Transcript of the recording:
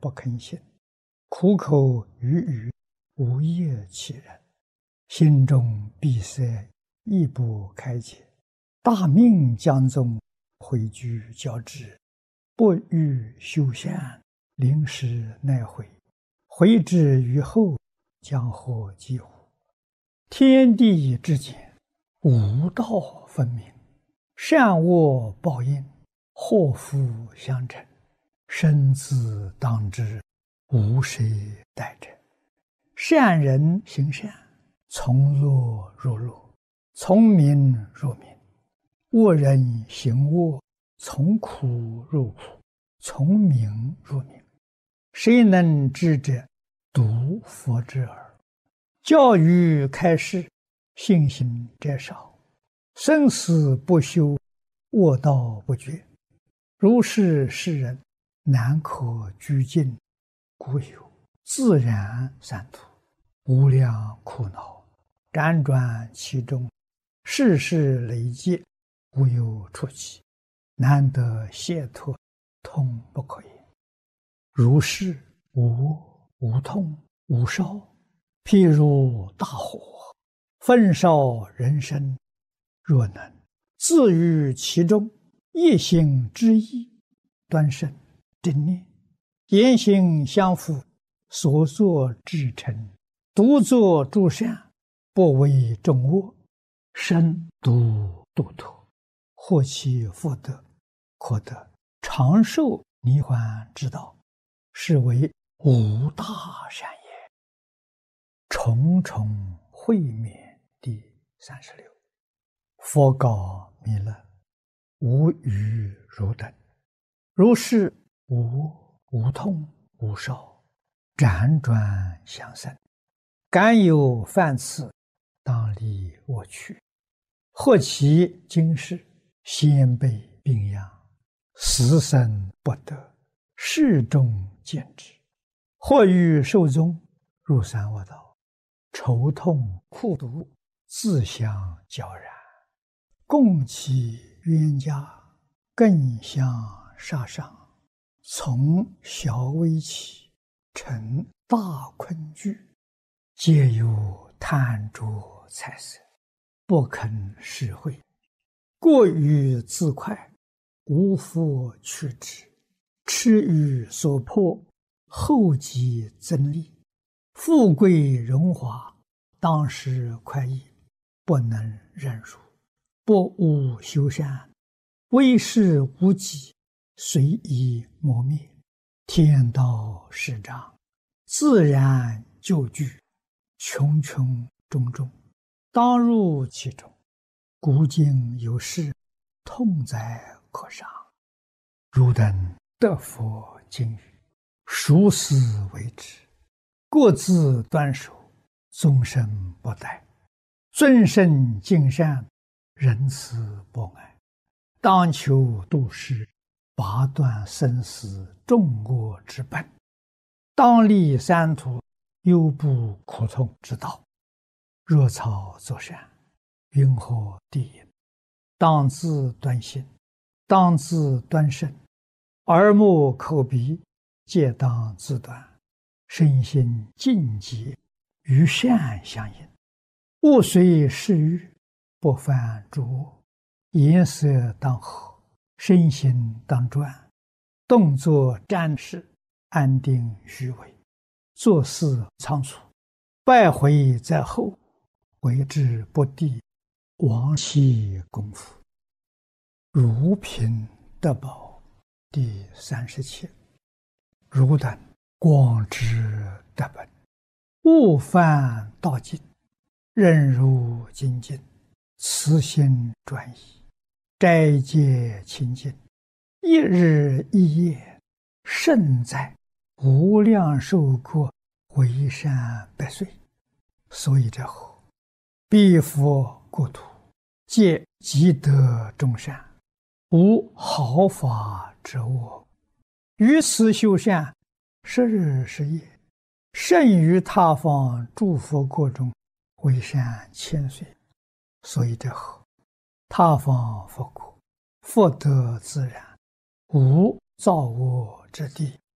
不肯行，苦口语语，无业其人，心中闭塞，亦不开解。大命将宗，回居交之，不欲修善，临时奈悔，回之于后，将获几乎？天地之间，无道分明，善恶报应，祸福相承，生死当知，无谁代者。善人行善，从乐入乐，从明入明；恶人行恶，从苦入苦，从明入明。谁能知者？独佛之耳。教育开示，信行者少，生死不休，恶道不绝。如是世人，难可居尽，故有自然三途，无量苦恼，辗转其中，世事累劫，无有出期，难得解脱，痛不可言。如是无痛无烧，譬如大火，焚烧人生。若能自于其中，一心之意，端慎正念，言行相符，所作至诚，独作诸善，不为众恶，身独度脱，获其福德，可得长寿涅槃之道，是为无大善也。重重会面第36。佛告弥勒：无余如等，如是无痛无烧，辗转相生，敢有犯次，当离我去。或其今世，先辈病殃，死生不得，世众见之；或欲寿终，入三恶道，愁痛苦毒，自相交然，共其冤家，更相杀伤，从小危起，成大困惧，皆有贪着财色，不肯施惠，过于自快，无复去之，痴于所迫，后继增利，富贵荣华，当时快意，不能忍辱，不务修善，为事无己，随意磨灭，天道施障，自然就具，穷穷种种，当入其中。古今有事，痛哉可伤。汝等得佛经语，熟思为之，各自端守，终身不殆，尊圣敬善，仁慈博爱，当求度世，拔断生死众恶之本，当立三途，忧怖苦痛之道。若草作善，云何地也？当自端心，当自端身，耳目口鼻，皆当自端，身心净洁，与善相应。勿随世欲，不犯诸恶，颜色当和，身心当专，动作瞻视，安定虚伪，做事仓促，败毁在后，为之不第，亡其功夫。如贫得宝第37。汝等广知得本，勿犯道境，任如精进，慈心专一，斋戒清净，一日一夜，胜在无量寿国，为善百岁。所以者后，彼佛国土，皆积德众善，无毫发之恶。于此修善，10日10夜，胜于他方诸佛国中，为善1000岁。所以者后，他方佛国，福德自然，无造恶之地。